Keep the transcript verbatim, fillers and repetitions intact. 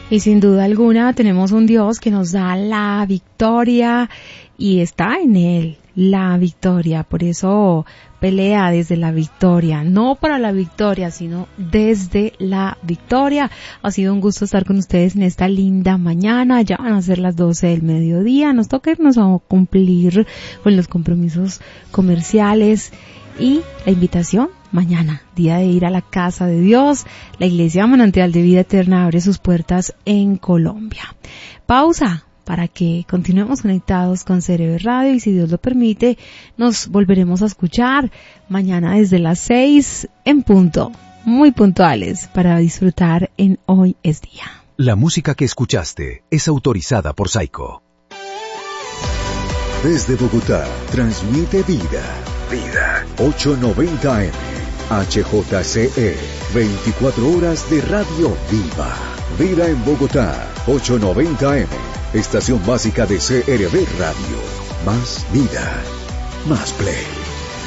Y sin duda alguna tenemos un Dios que nos da la victoria y está en Él la victoria. Por eso pelea desde la victoria, no para la victoria, sino desde la victoria. Ha sido un gusto estar con ustedes en esta linda mañana. Ya van a ser las doce del mediodía. Nos toca irnos a cumplir con los compromisos comerciales y la invitación. Mañana, día de ir a la casa de Dios, la Iglesia Manantial de Vida Eterna abre sus puertas en Colombia. Pausa para que continuemos conectados con C R V Radio y si Dios lo permite, nos volveremos a escuchar mañana desde las seis en punto, muy puntuales para disfrutar en Hoy es Día. La música que escuchaste es autorizada por Saico. Desde Bogotá, transmite Vida. Vida. ochocientos noventa A M. H J C E, veinticuatro horas de radio viva. Vida en Bogotá, ochocientos noventa A M, estación básica de C R V Radio. Más vida, más play.